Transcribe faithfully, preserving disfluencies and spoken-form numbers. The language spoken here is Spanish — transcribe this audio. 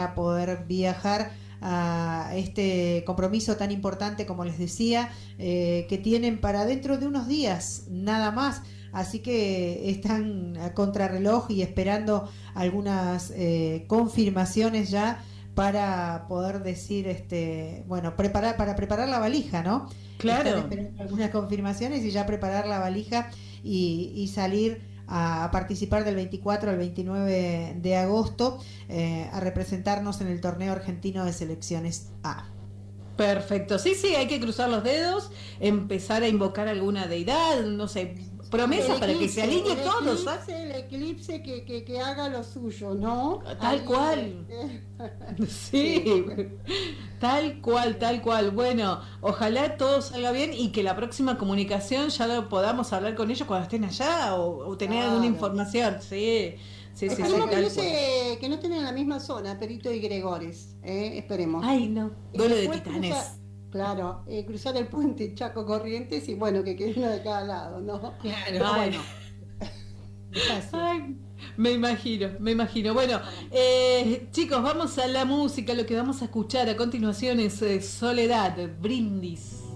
poder viajar a este compromiso tan importante, como les decía, eh, que tienen para dentro de unos días, nada más. Así que están a contrarreloj y esperando algunas eh, confirmaciones ya para poder decir, este, bueno, preparar para preparar la valija, ¿no? Claro. Están esperando algunas confirmaciones y ya preparar la valija y, y salir a, a participar del veinticuatro al veintinueve de agosto eh, a representarnos en el torneo argentino de selecciones A. Perfecto, sí, sí, hay que cruzar los dedos, empezar a invocar alguna deidad, no sé, promesas para que se alinee todo, ¿sabes? El eclipse que, que, que haga lo suyo, ¿no? Tal Ahí, cual. eh, Sí, sí. tal cual, tal cual. Bueno, ojalá todo salga bien y que la próxima comunicación ya lo podamos hablar con ellos cuando estén allá o, o tener Claro. alguna información. Sí, sí, sí, sí, Esperemos que, tal no cual. se, que no estén en la misma zona, Perito y Gregores, ¿eh? Esperemos. Ay, no, Y duelo de después titanes. cruzar- claro, eh, cruzar el puente Chaco Corrientes y bueno, que quede uno de cada lado, ¿no? Claro, Pero Ay. bueno, gracias. Ay, me imagino, me imagino. Bueno, eh, chicos, vamos a la música. Lo que vamos a escuchar a continuación es eh, Soledad, Brindis.